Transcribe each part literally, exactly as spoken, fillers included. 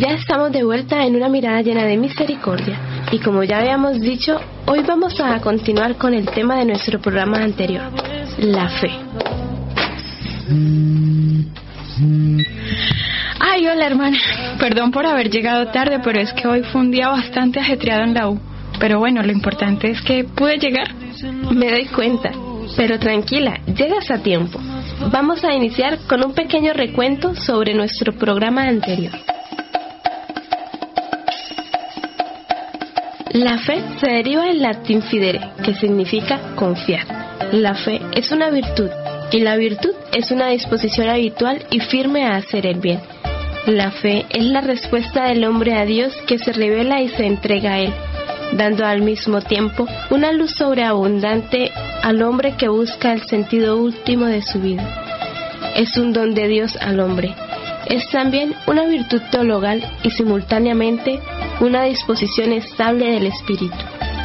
Ya estamos de vuelta en una mirada llena de misericordia y como ya habíamos dicho, hoy vamos a continuar con el tema de nuestro programa anterior, la fe. Ay, hola hermana, perdón por haber llegado tarde, pero es que hoy fue un día bastante ajetreado en la U. Pero bueno, lo importante es que pude llegar. Me doy cuenta, pero tranquila, llegas a tiempo. Vamos a iniciar con un pequeño recuento sobre nuestro programa anterior. La fe se deriva del latín fidere, que significa confiar. La fe es una virtud, y la virtud es una disposición habitual y firme a hacer el bien. La fe es la respuesta del hombre a Dios que se revela y se entrega a Él, dando al mismo tiempo una luz sobreabundante al hombre que busca el sentido último de su vida. Es un don de Dios al hombre. Es también una virtud teologal y simultáneamente una disposición estable del espíritu,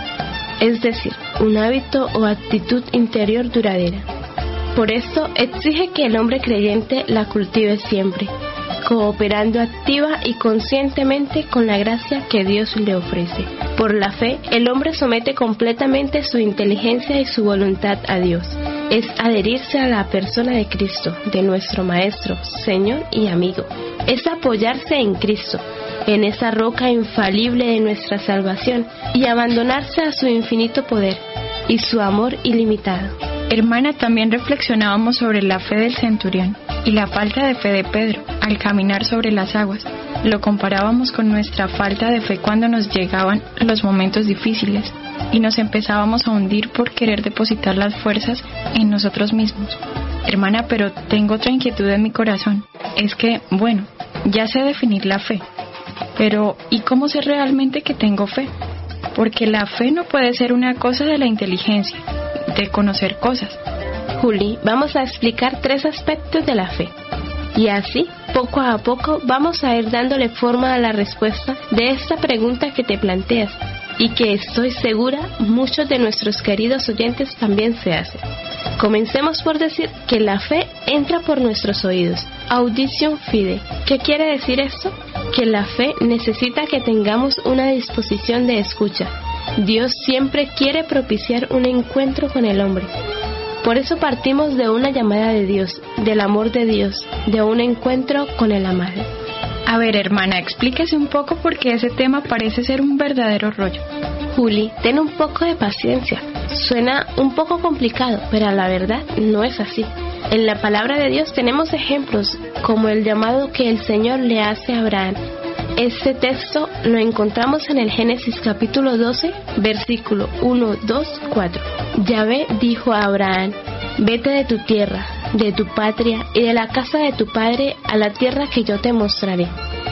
es decir, un hábito o actitud interior duradera. Por esto exige que el hombre creyente la cultive siempre, cooperando activa y conscientemente con la gracia que Dios le ofrece. Por la fe, el hombre somete completamente su inteligencia y su voluntad a Dios. Es adherirse a la persona de Cristo, de nuestro Maestro, Señor y amigo. Es apoyarse en Cristo, en esa roca infalible de nuestra salvación, y abandonarse a su infinito poder y su amor ilimitado. Hermana, también reflexionábamos sobre la fe del centurión y la falta de fe de Pedro al caminar sobre las aguas. Lo comparábamos con nuestra falta de fe cuando nos llegaban los momentos difíciles y nos empezábamos a hundir por querer depositar las fuerzas en nosotros mismos. Hermana, pero tengo otra inquietud en mi corazón. Es que, bueno, ya sé definir la fe, pero ¿y cómo sé realmente que tengo fe? Porque la fe no puede ser una cosa de la inteligencia, de conocer cosas. Juli, vamos a explicar tres aspectos de la fe. Y así, poco a poco, vamos a ir dándole forma a la respuesta de esta pregunta que te planteas y que estoy segura muchos de nuestros queridos oyentes también se hacen. Comencemos por decir que la fe entra por nuestros oídos. Audition fide. ¿Qué quiere decir esto? Que la fe necesita que tengamos una disposición de escucha. Dios siempre quiere propiciar un encuentro con el hombre. Por eso partimos de una llamada de Dios, del amor de Dios, de un encuentro con el amado. A ver, hermana, explíquese un poco porque ese tema parece ser un verdadero rollo. Juli, ten un poco de paciencia. Suena un poco complicado, pero la verdad no es así. En la palabra de Dios tenemos ejemplos como el llamado que el Señor le hace a Abraham. Este texto lo encontramos en el Génesis capítulo doce, versículo uno, dos, cuatro. Yahvé dijo a Abraham: vete de tu tierra, de tu patria y de la casa de tu padre a la tierra que yo te mostraré.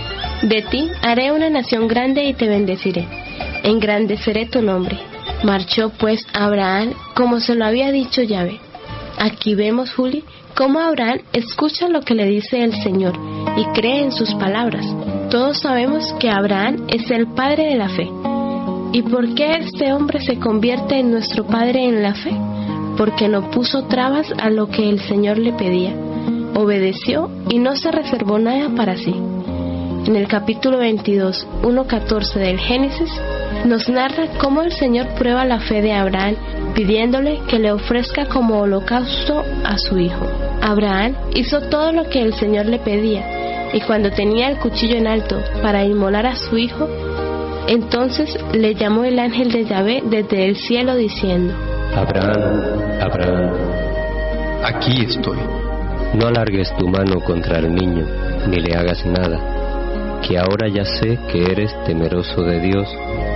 De ti haré una nación grande y te bendeciré. Engrandeceré tu nombre. Marchó pues Abraham como se lo había dicho Yahvé. Aquí vemos, Juli, cómo Abraham escucha lo que le dice el Señor y cree en sus palabras. Todos sabemos que Abraham es el padre de la fe. ¿Y por qué este hombre se convierte en nuestro padre en la fe? Porque no puso trabas a lo que el Señor le pedía. Obedeció y no se reservó nada para sí. En el capítulo veintidós, uno catorce del Génesis, nos narra cómo el Señor prueba la fe de Abraham, pidiéndole que le ofrezca como holocausto a su hijo. Abraham hizo todo lo que el Señor le pedía, y cuando tenía el cuchillo en alto para inmolar a su hijo, entonces le llamó el ángel de Yahvé desde el cielo diciendo: Abraham, Abraham, aquí estoy. no alargues tu mano contra el niño, ni le hagas nada, que ahora ya sé que eres temeroso de Dios,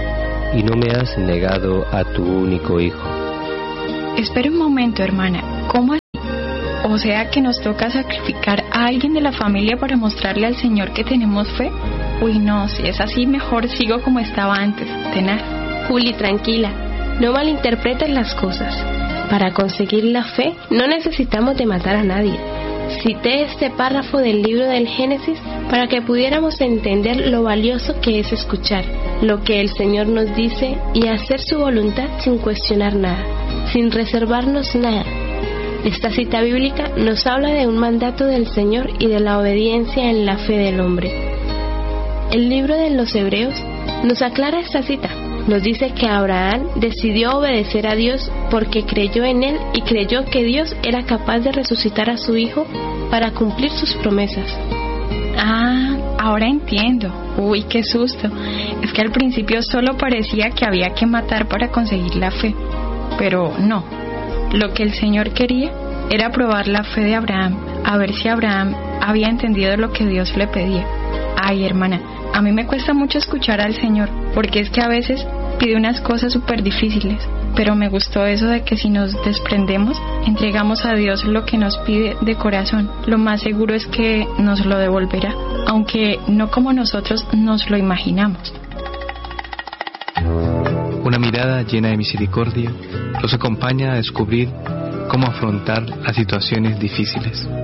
y no me has negado a tu único hijo. Espera un momento, hermana, ¿cómo así? O sea que nos toca sacrificar a alguien de la familia para mostrarle al Señor que tenemos fe. Uy, no, si es así, mejor sigo como estaba antes, tenaz. Juli, tranquila, no malinterpretes las cosas. Para conseguir la fe no necesitamos de matar a nadie. Cité este párrafo del libro del Génesis para que pudiéramos entender lo valioso que es escuchar lo que el Señor nos dice y hacer su voluntad sin cuestionar nada, sin reservarnos nada. Esta cita bíblica nos habla de un mandato del Señor y de la obediencia en la fe del hombre. El libro de los Hebreos nos aclara esta cita. Nos dice que Abraham decidió obedecer a Dios porque creyó en Él y creyó que Dios era capaz de resucitar a su hijo para cumplir sus promesas. Ah, ahora entiendo. Uy, qué susto. Es que al principio solo parecía que había que matar para conseguir la fe. Pero no. Lo que el Señor quería era probar la fe de Abraham, a ver si Abraham había entendido lo que Dios le pedía. Ay, hermana, a mí me cuesta mucho escuchar al Señor, porque es que a veces pide unas cosas súper difíciles, pero me gustó eso de que si nos desprendemos, entregamos a Dios lo que nos pide de corazón, lo más seguro es que nos lo devolverá, aunque no como nosotros nos lo imaginamos. Una mirada llena de misericordia los acompaña a descubrir cómo afrontar las situaciones difíciles.